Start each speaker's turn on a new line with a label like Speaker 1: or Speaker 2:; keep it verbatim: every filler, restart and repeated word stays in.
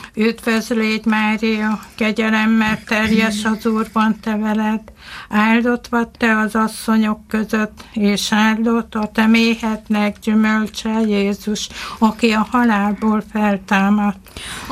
Speaker 1: Üdvözl légy, Mária, kegyelemmel teljes az Úrban te veled, áldott vagy te az asszonyok között, és áldott a te méhednek gyümölcse, Jézus, aki a halálból feltámadt.